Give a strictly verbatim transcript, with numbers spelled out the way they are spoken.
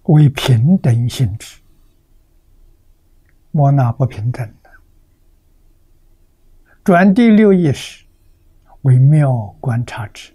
为平等性质，莫那不平等的。转第六意识为妙观察之，